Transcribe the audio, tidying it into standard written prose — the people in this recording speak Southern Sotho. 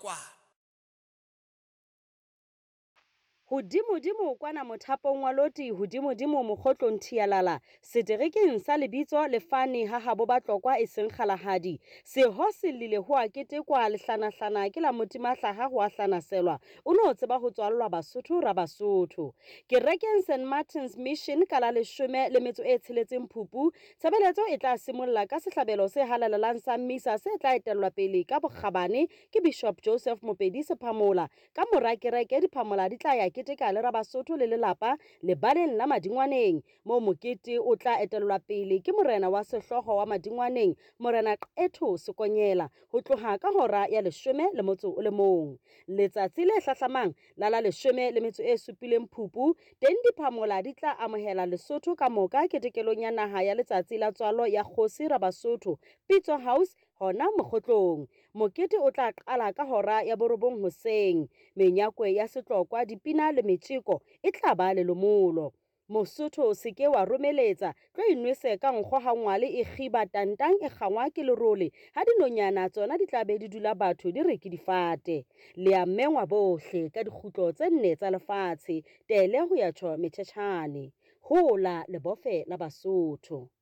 nakwana. Hodimo kwana mothapong wa loti hodimo mokgotlong thialala seterekeng sa lebitso lefane ha habo batlokwa e seng kgalahadi seho selile ho a ketekwa lehlanahlana ke la motimahlaha ho a hlanaselwa o no tseba ho tswallwa Basotho ra Basotho kerekeng St Martin's Mission ka la 16 Phupu tshebeletso e tla simolla ka sehlabelo se halalelang sa mmisa se tla etellwa pele ka bokgabane ke Bishop Joseph Mopedi Sephamola ka mora kereke diphamola di tla ya keteka le ra Basotho le lelapa lebaleng la Madingwaneng mo mokete o tla etellwa pele ke morena wa sehloho wa Madingwaneng morena Qetho Sekonyela ho tloha ka hora ya 11 letsatsi le hlahlamang la 17 Phupu teng diphamola di tla amohela Lesotho ka moka ketekelong ya naha ya letsatsi la tswalo ya kgosi ra Basotho Pitso House hona mokgotlong mokete o tla qala ka hora ya 9 hoseng menyakwe ya setlokwa dipina le metjeko e tla ba le lomolo Mosotho se ke wa romeletsa tlo inwese ka nkgo ha ngwale e khiba tantang e kgangwa ke lerole ha dinonyana tsona di tla be di dula batho di re ke difate le a mengwa bohle ka dikgutlo tse nne tsa lefatshe tele ho ya tjho metjhetjhane hola le bofe la Basotho.